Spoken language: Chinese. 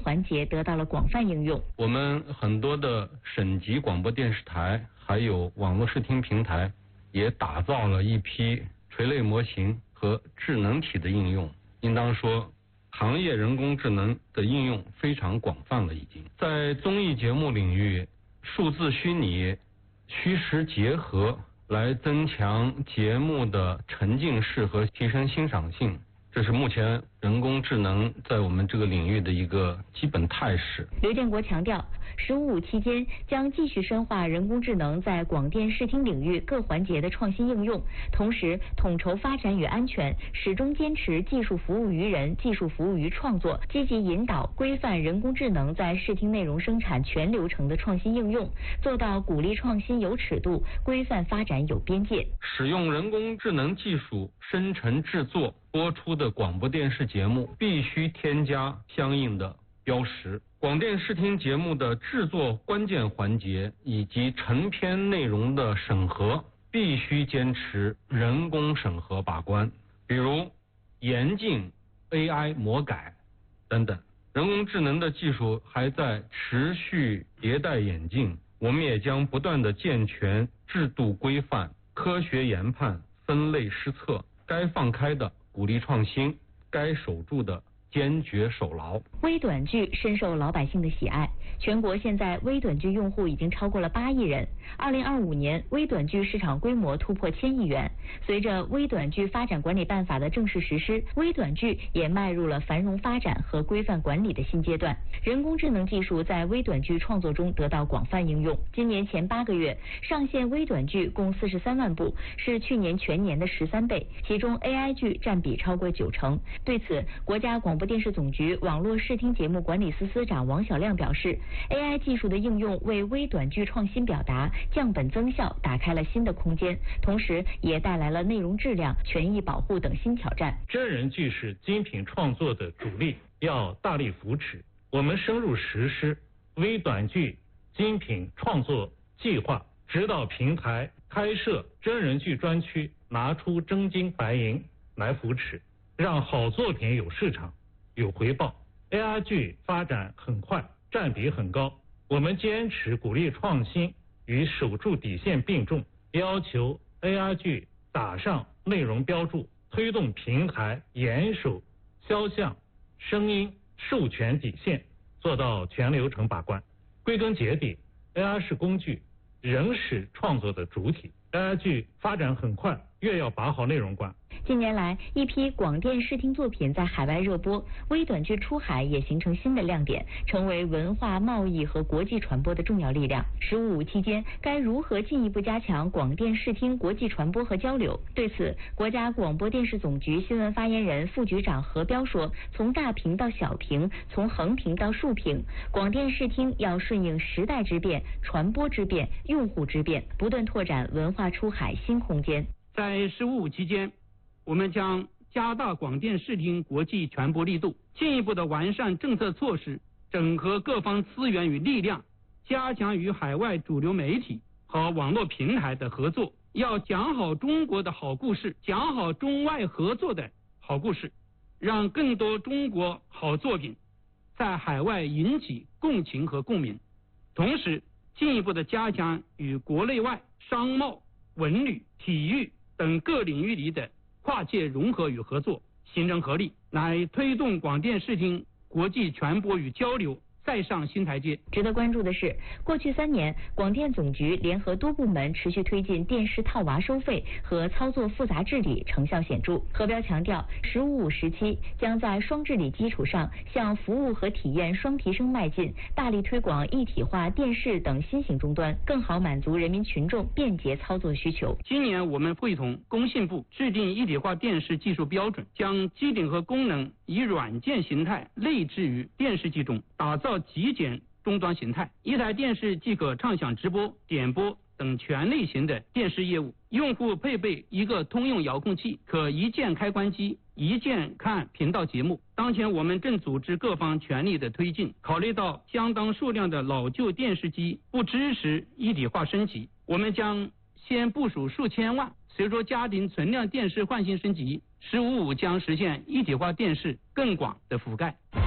环节得到了广泛应用。 我们很多的省级广播电视台还有网络视听平台也打造了一批垂类模型和智能体的应用，应当说行业人工智能的应用非常广泛了。已经在综艺节目领域，数字虚拟虚实结合来增强节目的沉浸式和提升欣赏性，这是目前人工智能在我们这个领域的一个基本态势。 刘建国强调，“15+5”期间将继续深化人工智能在广电视听领域各环节的创新应用，同时统筹发展与安全，始终坚持技术服务于人、技术服务于创作，积极引导规范人工智能在视听内容生产全流程的创新应用，做到鼓励创新有尺度，规范发展有边界。 使用人工智能技术生成制作播出的广播电视节目必须添加相应的标识。广电视听节目的制作关键环节以及成片内容的审核必须坚持人工审核把关，比如严禁 AI 魔改等等。人工智能的技术还在持续迭代演进，我们也将不断地健全制度规范，科学研判，分类施策，该放开的鼓励创新，该守住的坚决守牢。 微短剧深受老百姓的喜爱，全国现在微短剧用户已经超过了8亿人。2025年，微短剧市场规模突破1000亿元。随着《微短剧发展管理办法》的正式实施，微短剧也迈入了繁荣发展和规范管理的新阶段。人工智能技术在微短剧创作中得到广泛应用。今年前8个月，上线微短剧共43万部，是去年全年的13倍，其中 AI 剧占比超过90%。对此，国家广播电视总局网络视听节目管理司司长王晓亮表示， AI 技术的应用为微短剧创新表达、降本增效打开了新的空间，同时也带来了内容质量、权益保护等新挑战。 真人剧是精品创作的主力，要大力扶持。我们深入实施微短剧精品创作计划，指导平台开设真人剧专区，拿出真金白银来扶持，让好作品有市场、有回报。AI 剧发展很快，占比很高，我们坚持鼓励创新与守住底线并重，要求 AI 剧打上内容标注，推动平台严守肖像、声音授权底线，做到全流程把关。归根结底， AI 是工具，人是创作的主体。AI 剧发展很快，越要把好内容关。 近年来，一批广电视听作品在海外热播，微短剧出海也形成新的亮点，成为文化贸易和国际传播的重要力量。15+5期间，该如何进一步加强广电视听国际传播和交流？对此，国家广播电视总局新闻发言人、副局长何彪说：“从大屏到小屏，从横屏到竖屏，广电视听要顺应时代之变、传播之变、用户之变，不断拓展文化出海新空间。” 在15+5期间，我们将加大广电视听国际传播力度，进一步的完善政策措施，整合各方资源与力量，加强与海外主流媒体和网络平台的合作，要讲好中国的好故事，讲好中外合作的好故事，让更多中国好作品在海外引起共情和共鸣。同时，进一步的加强与国内外商贸、文旅、体育等各领域里的跨界融合与合作，形成合力，来推动广电视听国际传播与交流再上新台阶。 值得关注的是，过去3年，广电总局联合多部门持续推进电视套娃收费和操作复杂治理，成效显著。何彪强调，15+5时期将在双治理基础上，向服务和体验双提升迈进，大力推广一体化电视等新型终端，更好满足人民群众便捷操作需求。 今年我们会同工信部制定一体化电视技术标准，将机顶和功能以软件形态内置于电视机中，打造极简终端形态，一台电视即可畅享直播、点播等全类型的电视业务。用户配备一个通用遥控器，可一键开关机，一键看频道节目。当前我们正组织各方全力的推进，考虑到相当数量的老旧电视机不支持一体化升级，我们将先部署数千万，随着家庭存量电视换新升级，15+5将实现一体化电视更广的覆盖。